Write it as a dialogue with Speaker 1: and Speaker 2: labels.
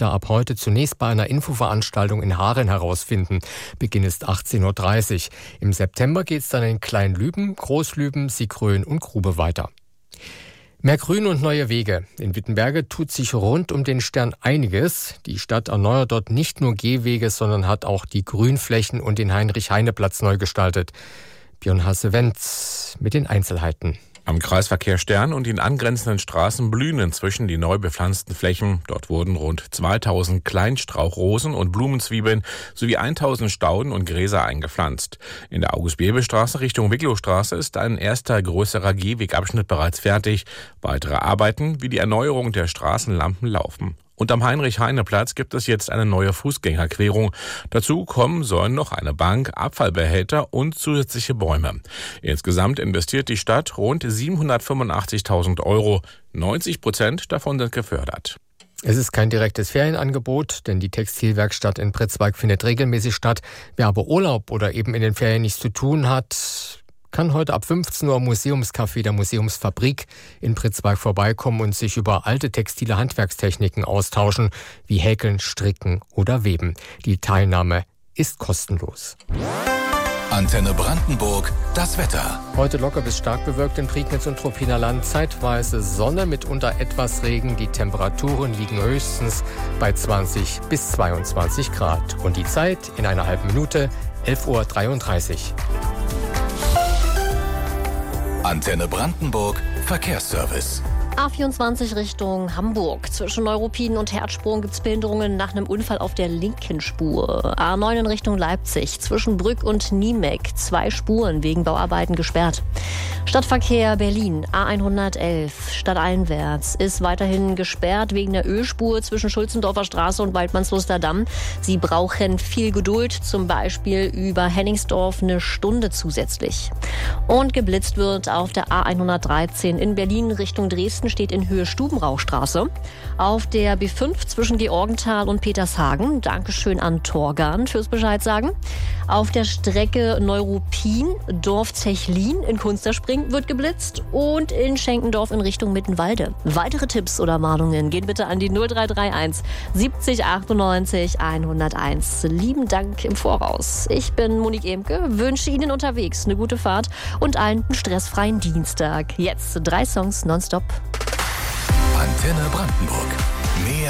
Speaker 1: Richter ab heute zunächst bei einer Infoveranstaltung in Haaren herausfinden. Beginn ist 18.30 Uhr. Im September geht es dann in Kleinlüben, Großlüben, Siegröhen und Grube weiter. Mehr Grün und neue Wege. In Wittenberge tut sich rund um den Stern einiges. Die Stadt erneuert dort nicht nur Gehwege, sondern hat auch die Grünflächen und den Heinrich-Heine-Platz neu gestaltet. Björn Hasse-Wenz mit den Einzelheiten.
Speaker 2: Am Kreisverkehr Stern und den angrenzenden Straßen blühen inzwischen die neu bepflanzten Flächen. Dort wurden rund 2000 Kleinstrauchrosen und Blumenzwiebeln sowie 1000 Stauden und Gräser eingepflanzt. In der August-Bebel-Straße Richtung Wiglowstraße ist ein erster größerer Gehwegabschnitt bereits fertig. Weitere Arbeiten wie die Erneuerung der Straßenlampen laufen. Und am Heinrich-Heine-Platz gibt es jetzt eine neue Fußgängerquerung. Dazu kommen sollen noch eine Bank, Abfallbehälter und zusätzliche Bäume. Insgesamt investiert die Stadt rund 785.000 €. 90% davon sind gefördert.
Speaker 1: Es ist kein direktes Ferienangebot, denn die Textilwerkstatt in Pritzwalk findet regelmäßig statt. Wer aber Urlaub oder eben in den Ferien nichts zu tun hat, kann heute ab 15 Uhr im Museumscafé der Museumsfabrik in Pritzwalk vorbeikommen und sich über alte textile Handwerkstechniken austauschen, wie Häkeln, Stricken oder Weben. Die Teilnahme ist kostenlos.
Speaker 3: Antenne Brandenburg, das Wetter.
Speaker 1: Heute locker bis stark bewölkt in Prignitz und Ruppiner Land. Zeitweise Sonne, mitunter etwas Regen. Die Temperaturen liegen höchstens bei 20 bis 22 Grad. Und die Zeit in einer halben Minute, 11.33 Uhr.
Speaker 3: Antenne Brandenburg, Verkehrsservice.
Speaker 4: A24 Richtung Hamburg. Zwischen Neuruppin und Herzsprung gibt es Behinderungen nach einem Unfall auf der linken Spur. A9 in Richtung Leipzig. Zwischen Brück und Niemek 2 Spuren wegen Bauarbeiten gesperrt. Stadtverkehr Berlin. A111 stadteinwärts ist weiterhin gesperrt wegen der Ölspur zwischen Schulzendorfer Straße und Waldmannsluster Damm. Sie brauchen viel Geduld, zum Beispiel über Henningsdorf eine Stunde zusätzlich. Und geblitzt wird auf der A113 in Berlin Richtung Dresden. Steht in Höhe Stubenrauchstraße. Auf der B5 zwischen Georgenthal und Petershagen. Dankeschön an Torgan fürs Bescheid sagen. Auf der Strecke Neuruppin, Dorf Zechlin in Kunsterspring wird geblitzt und in Schenkendorf in Richtung Mittenwalde. Weitere Tipps oder Warnungen gehen bitte an die 0331 70 98 101. Lieben Dank im Voraus. Ich bin Monique Emke, wünsche Ihnen unterwegs eine gute Fahrt und einen stressfreien Dienstag. Jetzt 3 Songs nonstop.
Speaker 3: Antenne Brandenburg. Mehr